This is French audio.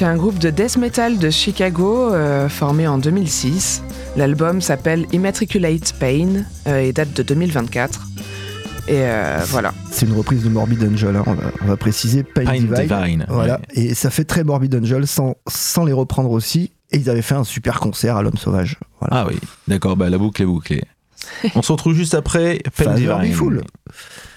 qui est un groupe de death metal de Chicago formé en 2006. L'album s'appelle Immatriculate Pain et date de 2024. Et voilà. C'est une reprise de Morbid Angel, hein, on va préciser. Pain Divine. Voilà. Ouais. Et ça fait très Morbid Angel sans les reprendre aussi. Et ils avaient fait un super concert à l'Homme Sauvage. Voilà. Ah oui, d'accord, la boucle est bouclée. On se retrouve juste après Pain Divine.